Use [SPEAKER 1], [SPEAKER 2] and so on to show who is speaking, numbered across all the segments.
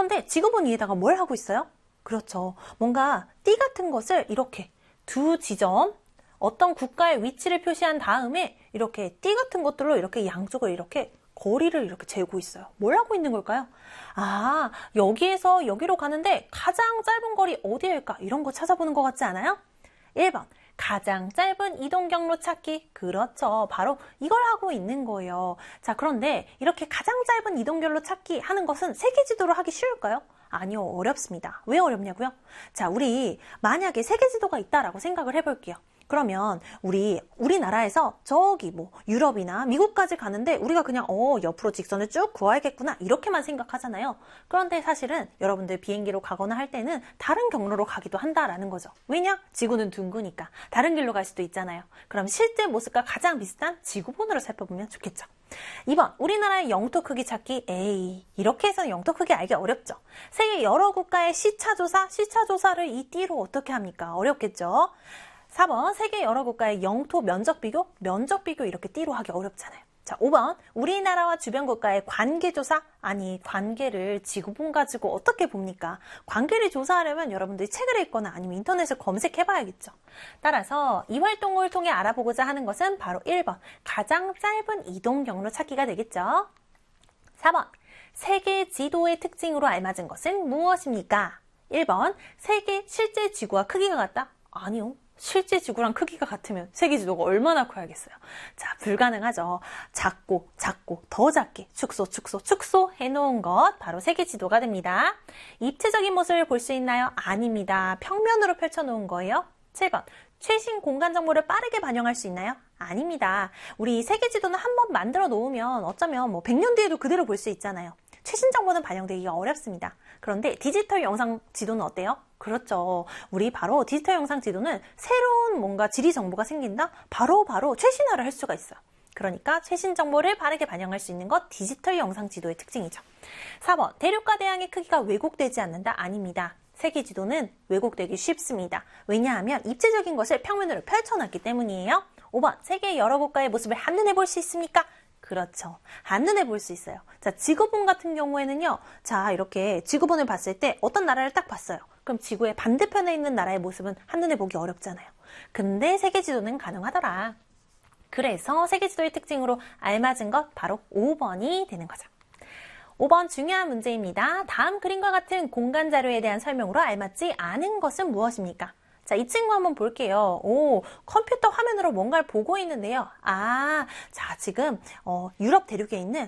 [SPEAKER 1] 그런데 지구본 위에다가 뭘 하고 있어요? 그렇죠. 뭔가 띠 같은 것을 이렇게 두 지점, 어떤 국가의 위치를 표시한 다음에 이렇게 띠 같은 것들로 이렇게 양쪽을 이렇게 거리를 이렇게 재고 있어요. 뭘 하고 있는 걸까요? 아, 여기에서 여기로 가는데 가장 짧은 거리 어디일까? 이런 거 찾아보는 것 같지 않아요? 1번. 가장 짧은 이동 경로 찾기. 그렇죠. 바로 이걸 하고 있는 거예요. 자, 그런데 이렇게 가장 짧은 이동 경로 찾기 하는 것은 세계 지도로 하기 쉬울까요? 아니요, 어렵습니다. 왜 어렵냐고요? 자, 우리 만약에 세계 지도가 있다라고 생각을 해볼게요. 그러면 우리나라에서 저기 뭐 유럽이나 미국까지 가는데 우리가 그냥 옆으로 직선을 쭉 그어야겠구나 이렇게만 생각하잖아요. 그런데 사실은 여러분들 비행기로 가거나 할 때는 다른 경로로 가기도 한다라는 거죠. 왜냐? 지구는 둥그니까 다른 길로 갈 수도 있잖아요. 그럼 실제 모습과 가장 비슷한 지구본으로 살펴보면 좋겠죠. 2번, 우리나라의 영토 크기 찾기. 에이, 이렇게 해서는 영토 크기 알기 어렵죠. 세계 여러 국가의 시차조사를 이 띠로 어떻게 합니까? 어렵겠죠. 4번, 세계 여러 국가의 영토 면적 비교 이렇게 띠로 하기 어렵잖아요. 자, 5번, 우리나라와 주변 국가의 관계조사. 아니, 관계를 지구본 가지고 어떻게 봅니까? 관계를 조사하려면 여러분들이 책을 읽거나 아니면 인터넷을 검색해봐야겠죠. 따라서 이 활동을 통해 알아보고자 하는 것은 바로 1번, 가장 짧은 이동 경로 찾기가 되겠죠. 4번, 세계 지도의 특징으로 알맞은 것은 무엇입니까? 1번, 세계 실제 지구와 크기가 같다? 아니요. 실제 지구랑 크기가 같으면 세계 지도가 얼마나 커야겠어요. 자, 불가능하죠. 작고 더 작게 축소 해놓은 것 바로 세계 지도가 됩니다. 입체적인 모습을 볼 수 있나요? 아닙니다. 평면으로 펼쳐놓은 거예요. 7번, 최신 공간 정보를 빠르게 반영할 수 있나요? 아닙니다. 우리 세계 지도는 한번 만들어 놓으면 어쩌면 뭐 100년 뒤에도 그대로 볼 수 있잖아요. 최신 정보는 반영되기가 어렵습니다. 그런데 디지털 영상 지도는 어때요? 그렇죠. 우리 바로 디지털 영상 지도는 새로운 뭔가 지리 정보가 생긴다? 바로 최신화를 할 수가 있어요. 그러니까 최신 정보를 빠르게 반영할 수 있는 것 디지털 영상 지도의 특징이죠. 4번, 대륙과 대양의 크기가 왜곡되지 않는다? 아닙니다. 세계 지도는 왜곡되기 쉽습니다. 왜냐하면 입체적인 것을 평면으로 펼쳐놨기 때문이에요. 5번, 세계 여러 국가의 모습을 한눈에 볼 수 있습니까? 그렇죠. 한눈에 볼 수 있어요. 자, 지구본 같은 경우에는요. 자, 이렇게 지구본을 봤을 때 어떤 나라를 딱 봤어요. 그럼 지구의 반대편에 있는 나라의 모습은 한눈에 보기 어렵잖아요. 근데 세계지도는 가능하더라. 그래서 세계지도의 특징으로 알맞은 것 바로 5번이 되는 거죠. 5번 중요한 문제입니다. 다음 그림과 같은 공간 자료에 대한 설명으로 알맞지 않은 것은 무엇입니까? 자, 이 친구 한번 볼게요. 오, 컴퓨터 화면으로 뭔가를 보고 있는데요. 아, 자, 지금 유럽 대륙에 있는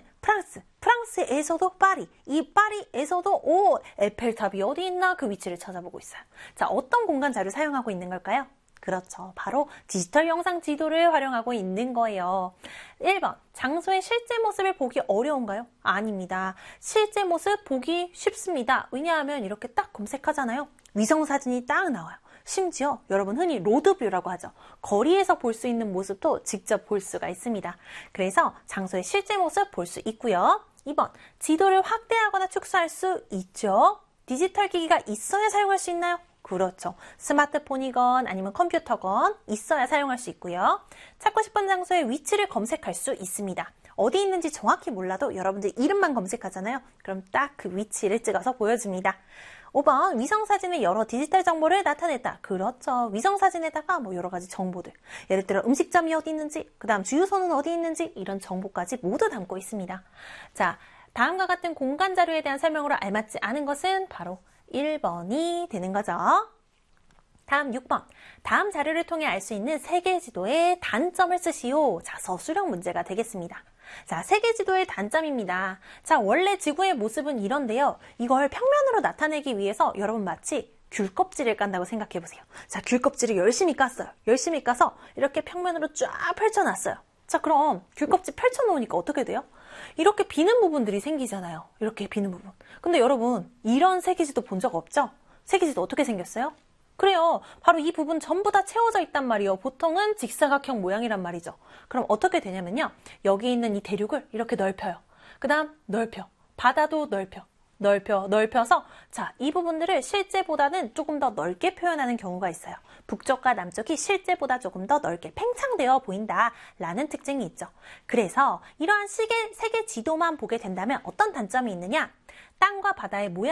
[SPEAKER 1] 프랑스에서도 파리, 이 파리에서도 에펠탑이 어디 있나 그 위치를 찾아보고 있어요. 자, 어떤 공간 자료 사용하고 있는 걸까요? 그렇죠. 바로 디지털 영상 지도를 활용하고 있는 거예요. 1번, 장소의 실제 모습을 보기 어려운가요? 아닙니다. 실제 모습 보기 쉽습니다. 왜냐하면 이렇게 딱 검색하잖아요. 위성사진이 딱 나와요. 심지어 여러분 흔히 로드뷰라고 하죠. 거리에서 볼 수 있는 모습도 직접 볼 수가 있습니다. 그래서 장소의 실제 모습 볼 수 있고요. 2번, 지도를 확대하거나 축소할 수 있죠. 디지털 기기가 있어야 사용할 수 있나요? 그렇죠. 스마트폰이건 아니면 컴퓨터건 있어야 사용할 수 있고요. 찾고 싶은 장소의 위치를 검색할 수 있습니다. 어디 있는지 정확히 몰라도 여러분들 이름만 검색하잖아요. 그럼 딱 그 위치를 찍어서 보여줍니다. 5번, 위성사진의 여러 디지털 정보를 나타냈다. 그렇죠. 위성사진에다가 뭐 여러 가지 정보들. 예를 들어 음식점이 어디 있는지, 그 다음 주유소는 어디 있는지 이런 정보까지 모두 담고 있습니다. 자, 다음과 같은 공간 자료에 대한 설명으로 알맞지 않은 것은 바로 1번이 되는 거죠. 다음 6번. 다음 자료를 통해 알 수 있는 세계 지도의 단점을 쓰시오. 자, 서술형 문제가 되겠습니다. 자, 세계 지도의 단점입니다. 자, 원래 지구의 모습은 이런데요. 이걸 평면으로 나타내기 위해서 여러분 마치 귤 껍질을 깐다고 생각해 보세요. 자, 귤 껍질을 열심히 깠어요. 열심히 까서 이렇게 평면으로 쫙 펼쳐놨어요. 자, 그럼 귤 껍질 펼쳐놓으니까 어떻게 돼요? 이렇게 비는 부분들이 생기잖아요. 이렇게 비는 부분. 근데 여러분, 이런 세계 지도 본 적 없죠? 세계 지도 어떻게 생겼어요? 그래요. 바로 이 부분 전부 다 채워져 있단 말이에요. 보통은 직사각형 모양이란 말이죠. 그럼 어떻게 되냐면요. 여기 있는 이 대륙을 이렇게 넓혀요. 그 다음 넓혀. 바다도 넓혀서 자, 이 부분들을 실제보다는 조금 더 넓게 표현하는 경우가 있어요. 북쪽과 남쪽이 실제보다 조금 더 넓게 팽창되어 보인다라는 특징이 있죠. 그래서 이러한 세계 지도만 보게 된다면 어떤 단점이 있느냐? 땅과 바다의 모양